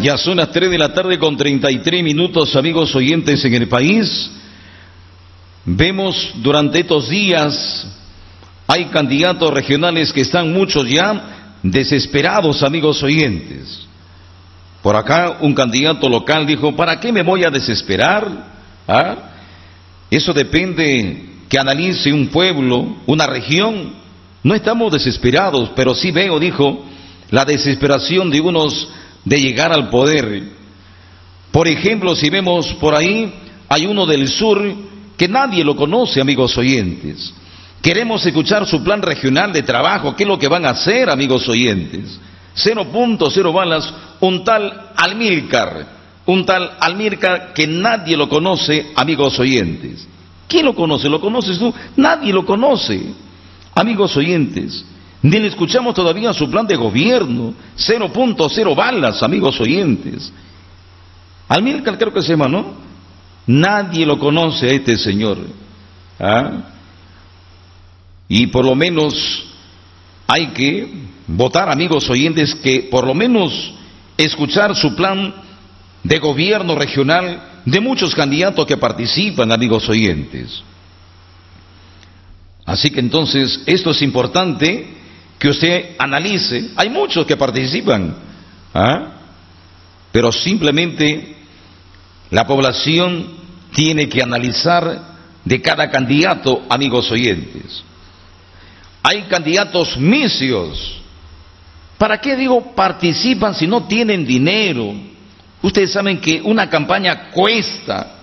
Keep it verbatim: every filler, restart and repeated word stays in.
Ya son las tres de la tarde con treinta y tres minutos, amigos oyentes en el país. Vemos durante estos días, hay candidatos regionales que están muchos ya desesperados, amigos oyentes. Por acá un candidato local dijo, ¿para qué me voy a desesperar? ¿Ah? Eso depende que analice un pueblo, una región. No estamos desesperados, pero sí veo, dijo, la desesperación de unos de llegar al poder. Por ejemplo, si vemos por ahí, hay uno del sur que nadie lo conoce, amigos oyentes. Queremos escuchar su plan regional de trabajo, qué es lo que van a hacer, amigos oyentes. Cero punto cero balas, un tal Amílcar, un tal Amílcar que nadie lo conoce, amigos oyentes. ¿Quién lo conoce? ¿Lo conoces tú? Nadie lo conoce, amigos oyentes. Ni le escuchamos todavía su plan de gobierno. Cero punto cero balas, amigos oyentes. Amílcar creo que se llama, ¿no? Nadie lo conoce a este señor. ¿Ah? Y por lo menos hay que votar, amigos oyentes, que por lo menos escuchar su plan de gobierno regional de muchos candidatos que participan, amigos oyentes. Así que entonces esto es importante que usted analice. Hay muchos que participan, ¿ah? Pero simplemente la población tiene que analizar de cada candidato, amigos oyentes. Hay candidatos misios. ¿Para qué digo participan si no tienen dinero? Ustedes saben que una campaña cuesta.